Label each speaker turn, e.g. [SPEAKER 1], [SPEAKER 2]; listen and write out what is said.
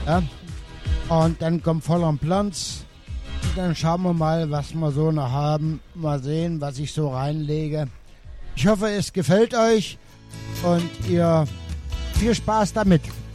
[SPEAKER 1] Ja? Und dann kommt voller Planz. Dann schauen wir mal, was wir so noch haben. Mal sehen, was ich so reinlege. Ich hoffe, es gefällt euch und ihr viel Spaß damit.